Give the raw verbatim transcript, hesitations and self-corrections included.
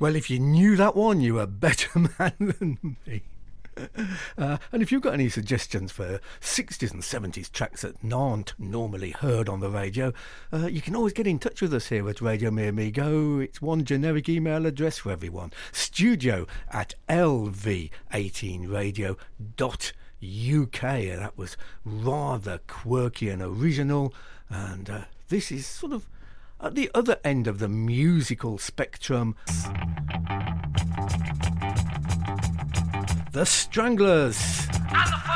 Well, if you knew that one, you were a better man than me. Uh, and if you've got any suggestions for sixties and seventies tracks that aren't normally heard on the radio, uh, you can always get in touch with us here at Radio Me Amigo. It's one generic email address for everyone: studio at l v eighteen radio dot u k. And that was rather quirky and original, and uh, this is sort of at the other end of the musical spectrum. The Stranglers.